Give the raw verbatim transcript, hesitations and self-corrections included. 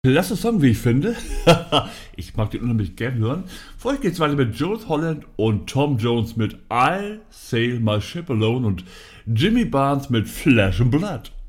Klasse Song, wie ich finde. Ich mag den unheimlich gern hören. Vor euch geht's weiter mit Jools Holland und Tom Jones mit I'll Sail My Ship Alone und Jimmy Barnes mit Flesh and Blood.